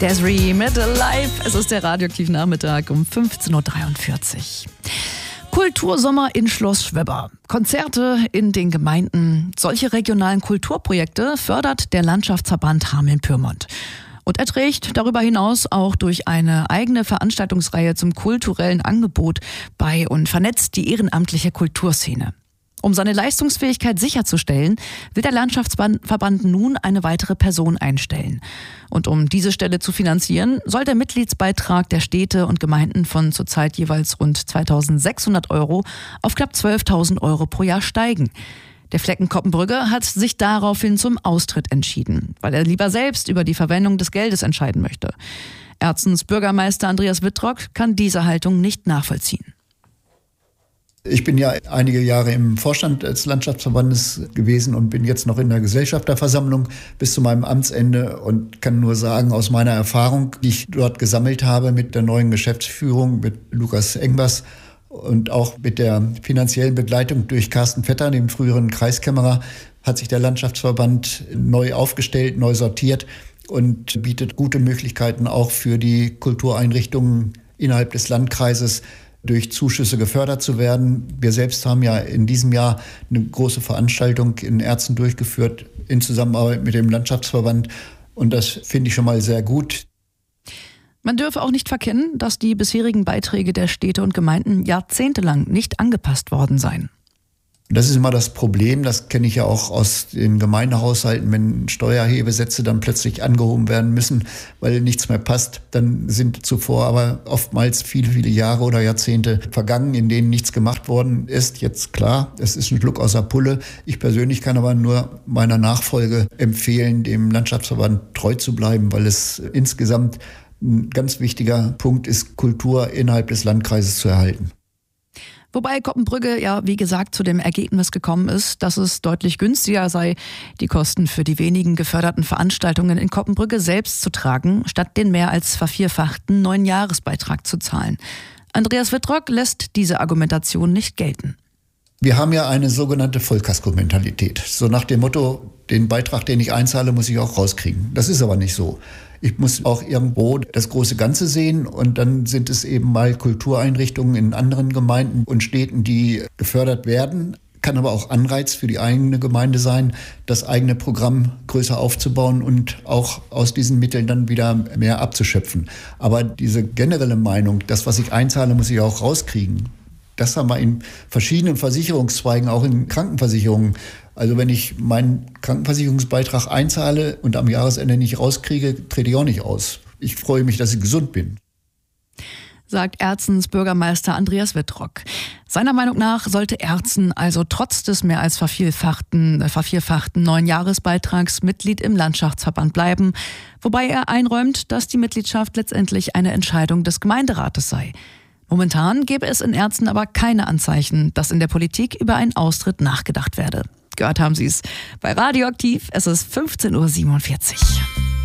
Desiree mit Alive. Es ist der radioaktive Nachmittag um 15.43 Uhr. Kultursommer in Schloss Schwebber. Konzerte in den Gemeinden. Solche regionalen Kulturprojekte fördert der Landschaftsverband Hameln-Pyrmont. Und er trägt darüber hinaus auch durch eine eigene Veranstaltungsreihe zum kulturellen Angebot bei und vernetzt die ehrenamtliche Kulturszene. Um seine Leistungsfähigkeit sicherzustellen, will der Landschaftsverband nun eine weitere Person einstellen. Und um diese Stelle zu finanzieren, soll der Mitgliedsbeitrag der Städte und Gemeinden von zurzeit jeweils rund 2.600 € auf knapp 12.000 € pro Jahr steigen. Der Flecken Koppenbrügge hat sich daraufhin zum Austritt entschieden, weil er lieber selbst über die Verwendung des Geldes entscheiden möchte. Erzens Bürgermeister Andreas Wittrock kann diese Haltung nicht nachvollziehen. Ich bin ja einige Jahre im Vorstand des Landschaftsverbandes gewesen und bin jetzt noch in der Gesellschafterversammlung bis zu meinem Amtsende und kann nur sagen, aus meiner Erfahrung, die ich dort gesammelt habe mit der neuen Geschäftsführung, mit Lukas Engbers und auch mit der finanziellen Begleitung durch Carsten Vetter, dem früheren Kreiskämmerer, hat sich der Landschaftsverband neu aufgestellt, neu sortiert und bietet gute Möglichkeiten auch für die Kultureinrichtungen innerhalb des Landkreises, durch Zuschüsse gefördert zu werden. Wir selbst haben ja in diesem Jahr eine große Veranstaltung in Erzen durchgeführt in Zusammenarbeit mit dem Landschaftsverband und das finde ich schon mal sehr gut. Man dürfe auch nicht verkennen, dass die bisherigen Beiträge der Städte und Gemeinden jahrzehntelang nicht angepasst worden seien. Das ist immer das Problem, das kenne ich ja auch aus den Gemeindehaushalten, wenn Steuerhebesätze dann plötzlich angehoben werden müssen, weil nichts mehr passt, dann sind zuvor aber oftmals viele, viele Jahre oder Jahrzehnte vergangen, in denen nichts gemacht worden ist. Jetzt klar, es ist ein Schluck aus der Pulle. Ich persönlich kann aber nur meiner Nachfolge empfehlen, dem Landschaftsverband treu zu bleiben, weil es insgesamt ein ganz wichtiger Punkt ist, Kultur innerhalb des Landkreises zu erhalten. Wobei Koppenbrügge ja, wie gesagt, zu dem Ergebnis gekommen ist, dass es deutlich günstiger sei, die Kosten für die wenigen geförderten Veranstaltungen in Koppenbrügge selbst zu tragen, statt den mehr als vervierfachten 9-Jahresbeitrag zu zahlen. Andreas Wittrock lässt diese Argumentation nicht gelten. Wir haben ja eine sogenannte Vollkasko-Mentalität. So nach dem Motto, den Beitrag, den ich einzahle, muss ich auch rauskriegen. Das ist aber nicht so. Ich muss auch irgendwo das große Ganze sehen und dann sind es eben mal Kultureinrichtungen in anderen Gemeinden und Städten, die gefördert werden. Kann aber auch Anreiz für die eigene Gemeinde sein, das eigene Programm größer aufzubauen und auch aus diesen Mitteln dann wieder mehr abzuschöpfen. Aber diese generelle Meinung, das, was ich einzahle, muss ich auch rauskriegen. Das haben wir in verschiedenen Versicherungszweigen, auch in Krankenversicherungen. Also wenn ich meinen Krankenversicherungsbeitrag einzahle und am Jahresende nicht rauskriege, trete ich auch nicht aus. Ich freue mich, dass ich gesund bin. Sagt Erzens Bürgermeister Andreas Wittrock. Seiner Meinung nach sollte Erzen also trotz des mehr als vervierfachten 9-Jahresbeitrags Mitglied im Landschaftsverband bleiben, wobei er einräumt, dass die Mitgliedschaft letztendlich eine Entscheidung des Gemeinderates sei. Momentan gäbe es in Erzen aber keine Anzeichen, dass in der Politik über einen Austritt nachgedacht werde. Gehört haben Sie es bei Radioaktiv, es ist 15.47 Uhr.